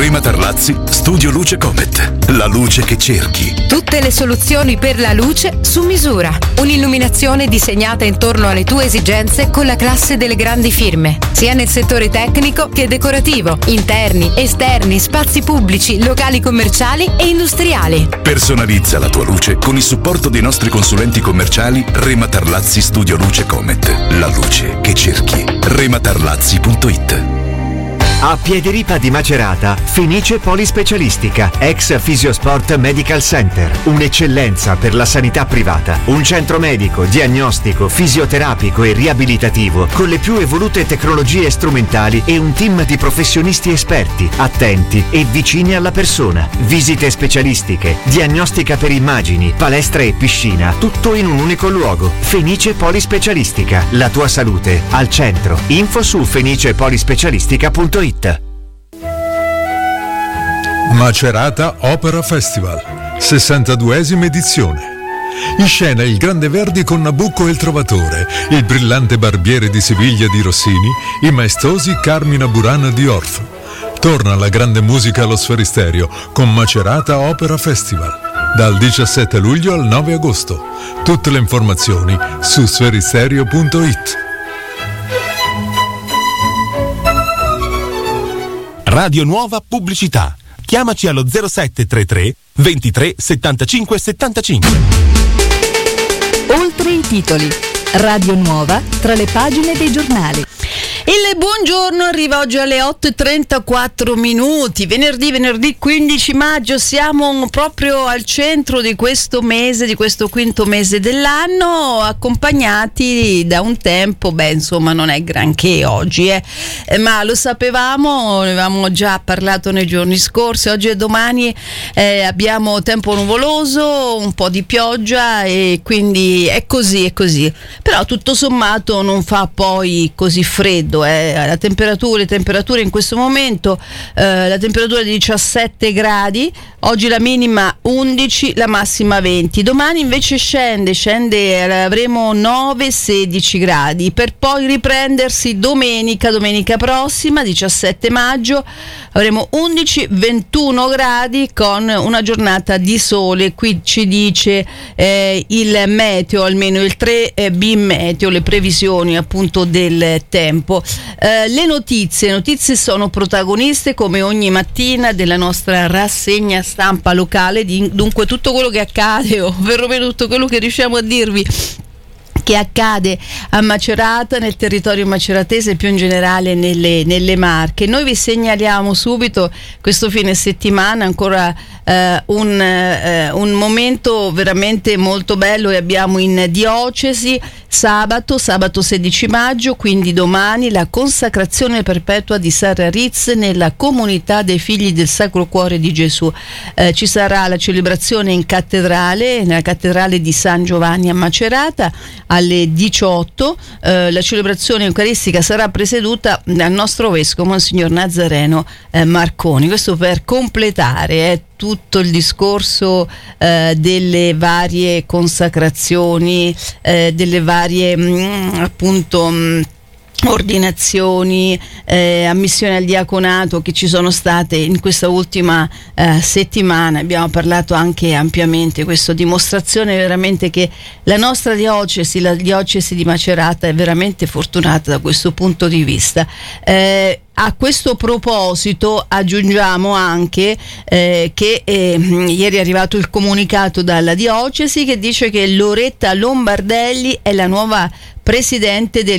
Rema Tarlazzi, Studio Luce Comet. La luce che cerchi. Tutte le soluzioni per la luce su misura. Un'illuminazione disegnata intorno alle tue esigenze con la classe delle grandi firme, sia nel settore tecnico che decorativo, interni, esterni, spazi pubblici, locali commerciali e industriali. Personalizza la tua luce con il supporto dei nostri consulenti commerciali Rema Tarlazzi Studio Luce Comet. La luce che cerchi. rematarlazzi.it. A Piediripa di Macerata, Fenice Polispecialistica, ex Fisiosport Medical Center. Un'eccellenza per la sanità privata. Un centro medico, diagnostico, fisioterapico e riabilitativo con le più evolute tecnologie strumentali e un team di professionisti esperti, attenti e vicini alla persona. Visite specialistiche, diagnostica per immagini, palestra e piscina, tutto in un unico luogo. Fenice Polispecialistica, la tua salute al centro. Info su fenicepolispecialistica.it. Macerata Opera Festival, 62esima edizione. In scena il Grande Verdi con Nabucco e il Trovatore, il brillante Barbiere di Siviglia di Rossini, i maestosi Carmina Burana di Orff. Torna la grande musica allo Sferisterio con Macerata Opera Festival, dal 17 luglio al 9 agosto. Tutte le informazioni su sferisterio.it. Radio Nuova Pubblicità. Chiamaci allo 0733 23 75 75. Oltre i titoli. Radio Nuova tra le pagine dei giornali. Il buongiorno arriva oggi alle 8:34 minuti, venerdì 15 maggio, siamo proprio al centro di questo mese, di questo quinto mese dell'anno, accompagnati da un tempo, insomma non è granché oggi, ma lo sapevamo, ne avevamo già parlato nei giorni scorsi, oggi e domani abbiamo tempo nuvoloso, un po' di pioggia e quindi è così, però tutto sommato non fa poi così freddo. Le temperature in questo momento, la temperatura di 17 gradi, oggi la minima 11, la massima 20, domani invece scende, avremo 9-16 gradi per poi riprendersi domenica prossima 17 maggio avremo 11-21 gradi con una giornata di sole. Qui ci dice il meteo, almeno il 3B meteo, le previsioni appunto del tempo. Le notizie sono protagoniste come ogni mattina della nostra rassegna stampa locale, dunque tutto quello che accade, o perlomeno tutto quello che riusciamo a dirvi che accade a Macerata, nel territorio maceratese e più in generale nelle Marche. Noi vi segnaliamo subito questo fine settimana ancora un momento veramente molto bello, e abbiamo in diocesi sabato 16 maggio, quindi domani, la consacrazione perpetua di Sara Ritz nella comunità dei figli del Sacro Cuore di Gesù. Ci sarà la celebrazione in cattedrale, nella cattedrale di San Giovanni a Macerata alle 18. La celebrazione eucaristica sarà presieduta dal nostro vescovo Monsignor Nazareno Marconi. Questo per completare tutto il discorso delle varie consacrazioni, delle varie ordinazioni, ammissioni al diaconato che ci sono state in questa ultima settimana. Abbiamo parlato anche ampiamente, questa dimostrazione veramente che la nostra diocesi, la diocesi di Macerata, è veramente fortunata da questo punto di vista. A questo proposito aggiungiamo anche che ieri è arrivato il comunicato dalla diocesi che dice che Loretta Lombardelli è la nuova presidente del